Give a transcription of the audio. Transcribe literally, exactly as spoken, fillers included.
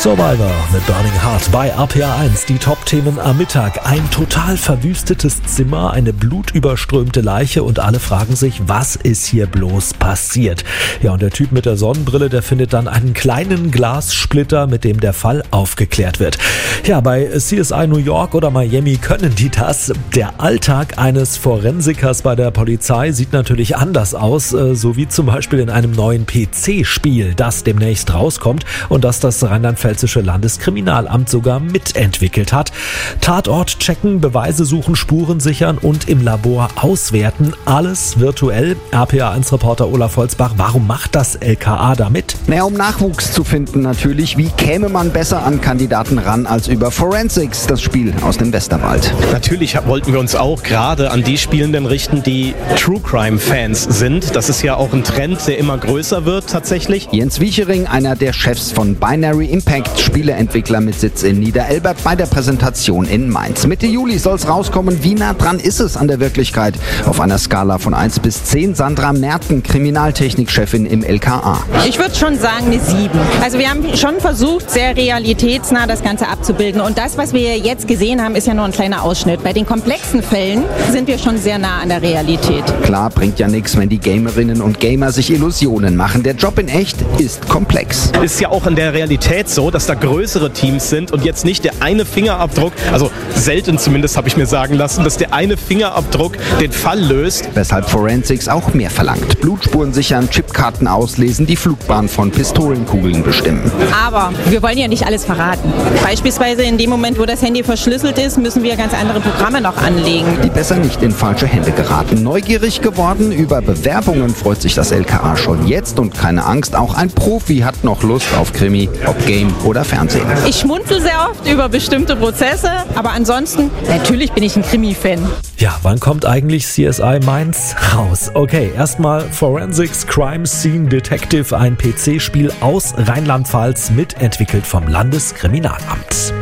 Survivor mit Burning Heart bei R P R eins. Die Top-Themen am Mittag. Ein total verwüstetes Zimmer, eine blutüberströmte Leiche und alle fragen sich, was ist hier bloß passiert? Ja, und der Typ mit der Sonnenbrille, der findet dann einen kleinen Glassplitter, mit dem der Fall aufgeklärt wird. Ja, bei C S I New York oder Miami können die das. Der Alltag eines Forensikers bei der Polizei sieht natürlich anders aus, so wie zum Beispiel in einem neuen P C-Spiel, das demnächst rauskommt und das das Rheinland-Pfälzische Landeskriminalamt sogar mitentwickelt hat. Tatort checken, Beweise suchen, Spuren sichern und im Labor auswerten. Alles virtuell. R P R eins Reporter Olaf Holzbach, warum macht das L K A damit? Naja, um Nachwuchs zu finden natürlich. Wie käme man besser an Kandidaten ran als über Forensics, das Spiel aus dem Westerwald? Natürlich wollten wir uns auch gerade an die Spielenden richten, die True Crime Fans sind. Das ist ja auch ein Trend, der immer größer wird tatsächlich. Jens Wiechering, einer der Chefs von Binary Impact, Spieleentwickler mit Sitz in Niederelbert, bei der Präsentation in Mainz. Mitte Juli soll es rauskommen. Wie nah dran ist es an der Wirklichkeit? Auf einer Skala von eins bis zehn. Sandra Merten, Kriminaltechnikchefin im L K A. Ich würde schon sagen eine sieben. Also wir haben schon versucht, sehr realitätsnah das Ganze abzubilden. Und das, was wir jetzt gesehen haben, ist ja nur ein kleiner Ausschnitt. Bei den komplexen Fällen sind wir schon sehr nah an der Realität. Klar, bringt ja nichts, wenn die Gamerinnen und Gamer sich Illusionen machen. Der Job in echt ist komplex. Ist ja auch in der Realität so, dass da größere Teams sind und jetzt nicht der eine Fingerabdruck, also selten zumindest habe ich mir sagen lassen, dass der eine Fingerabdruck den Fall löst. Weshalb Forensics auch mehr verlangt. Blutspuren sichern, Chipkarten auslesen, die Flugbahn von Pistolenkugeln bestimmen. Aber wir wollen ja nicht alles verraten. Beispielsweise in dem Moment, wo das Handy verschlüsselt ist, müssen wir ganz andere Programme noch anlegen. Die besser nicht in falsche Hände geraten. Neugierig geworden über Bewerbungen freut sich das L K A schon jetzt und keine Angst, auch ein Profi hat noch Lust auf Krimi, ob Game oder Fernsehen. Ich schmunzel sehr oft über bestimmte Prozesse, aber ansonsten, natürlich bin ich ein Krimi-Fan. Ja, wann kommt eigentlich C S I Mainz raus? Okay, erstmal Forensics Crime Scene Detective, ein P C-Spiel aus Rheinland-Pfalz, mitentwickelt vom Landeskriminalamt.